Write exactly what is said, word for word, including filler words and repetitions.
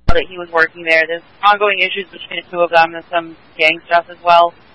that he was working there. There's ongoing issues between the two of them and some gang stuff as well.